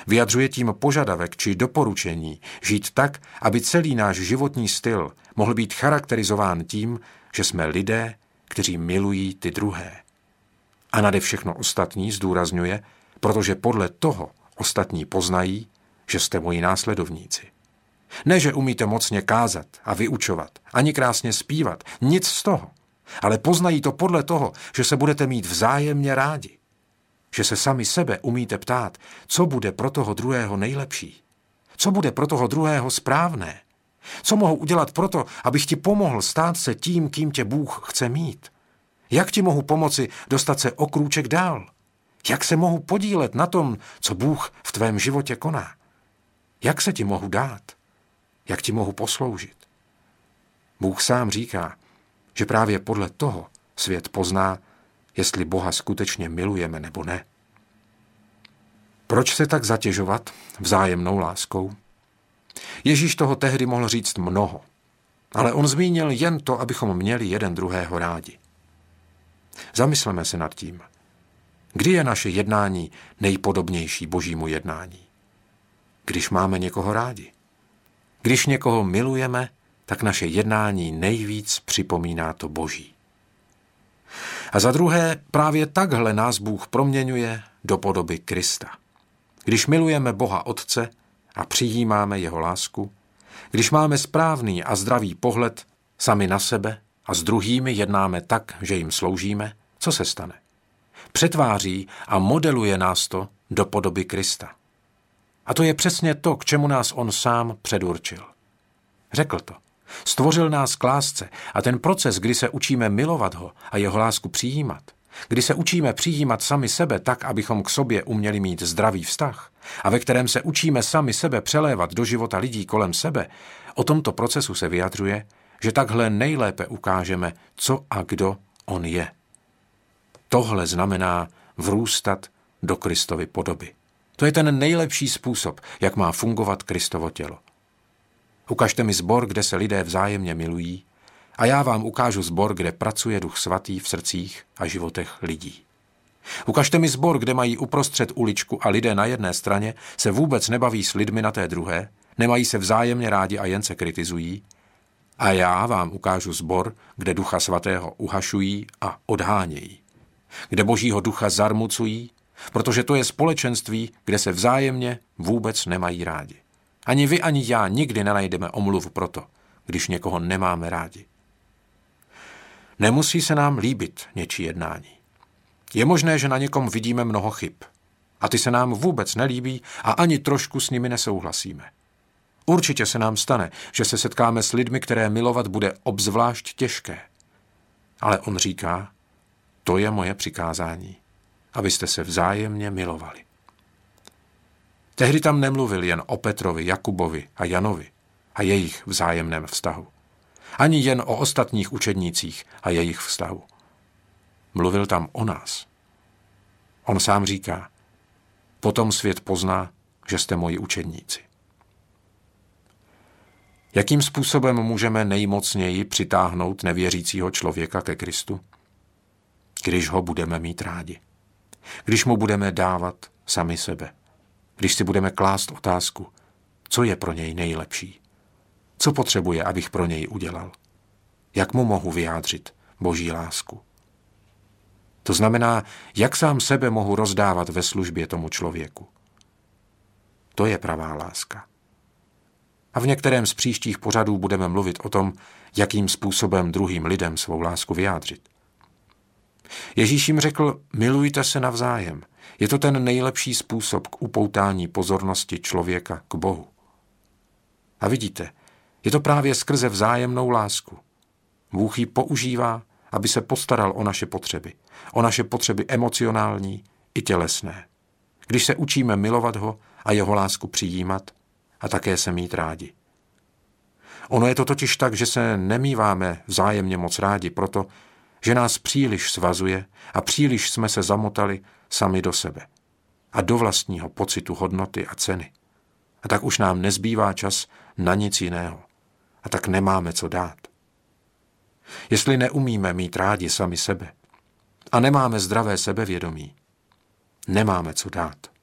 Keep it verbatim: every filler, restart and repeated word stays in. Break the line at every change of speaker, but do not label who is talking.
Vyjadřuje tím požadavek či doporučení žít tak, aby celý náš životní styl mohl být charakterizován tím, že jsme lidé, kteří milují ty druhé. A nade všechno ostatní zdůrazňuje, protože podle toho ostatní poznají, že jste moji následovníci. Ne, že umíte mocně kázat a vyučovat, ani krásně zpívat, nic z toho, ale poznají to podle toho, že se budete mít vzájemně rádi. Že se sami sebe umíte ptát, co bude pro toho druhého nejlepší, co bude pro toho druhého správné, co mohu udělat proto, abych ti pomohl stát se tím, kým tě Bůh chce mít. Jak ti mohu pomoci dostat se o krůček dál? Jak se mohu podílet na tom, co Bůh v tvém životě koná? Jak se ti mohu dát? Jak ti mohu posloužit? Bůh sám říká, že právě podle toho svět pozná, jestli Boha skutečně milujeme nebo ne. Proč se tak zatěžovat vzájemnou láskou? Ježíš toho tehdy mohl říct mnoho, ale on zmínil jen to, abychom měli jeden druhého rádi. Zamysleme se nad tím, kdy je naše jednání nejpodobnější Božímu jednání. Když máme někoho rádi. Když někoho milujeme, tak naše jednání nejvíc připomíná to Boží. A za druhé, právě takhle nás Bůh proměňuje do podoby Krista. Když milujeme Boha Otce a přijímáme jeho lásku, když máme správný a zdravý pohled sami na sebe a s druhými jednáme tak, že jim sloužíme, co se stane? Přetváří a modeluje nás to do podoby Krista. A to je přesně to, k čemu nás on sám předurčil. Řekl to. Stvořil nás k lásce a ten proces, kdy se učíme milovat ho a jeho lásku přijímat, kdy se učíme přijímat sami sebe tak, abychom k sobě uměli mít zdravý vztah a ve kterém se učíme sami sebe přelévat do života lidí kolem sebe, o tomto procesu se vyjadřuje, že takhle nejlépe ukážeme, co a kdo on je. Tohle znamená vrůstat do Kristovy podoby. To je ten nejlepší způsob, jak má fungovat Kristovo tělo. Ukažte mi sbor, kde se lidé vzájemně milují, a já vám ukážu sbor, kde pracuje Duch Svatý v srdcích a životech lidí. Ukažte mi sbor, kde mají uprostřed uličku a lidé na jedné straně se vůbec nebaví s lidmi na té druhé, nemají se vzájemně rádi a jen se kritizují, a já vám ukážu sbor, kde Ducha Svatého uhašují a odhánějí, kde Božího ducha zarmucují, protože to je společenství, kde se vzájemně vůbec nemají rádi. Ani vy, ani já nikdy nenajdeme omluvu pro to, když někoho nemáme rádi. Nemusí se nám líbit něčí jednání. Je možné, že na někom vidíme mnoho chyb a ty se nám vůbec nelíbí a ani trošku s nimi nesouhlasíme. Určitě se nám stane, že se setkáme s lidmi, které milovat bude obzvlášť těžké. Ale on říká, to je moje přikázání, abyste se vzájemně milovali. Tehdy tam nemluvil jen o Petrovi, Jakubovi a Janovi a jejich vzájemném vztahu. Ani jen o ostatních učednících a jejich vztahu. Mluvil tam o nás. On sám říká, potom svět pozná, že jste moji učedníci. Jakým způsobem můžeme nejmocněji přitáhnout nevěřícího člověka ke Kristu? Když ho budeme mít rádi. Když mu budeme dávat sami sebe. Když si budeme klást otázku, co je pro něj nejlepší. Co potřebuje, abych pro něj udělal? Jak mu mohu vyjádřit Boží lásku? To znamená, jak sám sebe mohu rozdávat ve službě tomu člověku. To je pravá láska. A v některém z příštích pořadů budeme mluvit o tom, jakým způsobem druhým lidem svou lásku vyjádřit. Ježíš jim řekl, milujte se navzájem. Je to ten nejlepší způsob k upoutání pozornosti člověka k Bohu. A vidíte, je to právě skrze vzájemnou lásku. Bůh ji používá, aby se postaral o naše potřeby. O naše potřeby emocionální i tělesné. Když se učíme milovat ho a jeho lásku přijímat a také se mít rádi. Ono je to totiž tak, že se nemíváme vzájemně moc rádi proto, že nás příliš svazuje a příliš jsme se zamotali sami do sebe a do vlastního pocitu hodnoty a ceny. A tak už nám nezbývá čas na nic jiného. A tak nemáme co dát. Jestli neumíme mít rádi sami sebe a nemáme zdravé sebevědomí, nemáme co dát.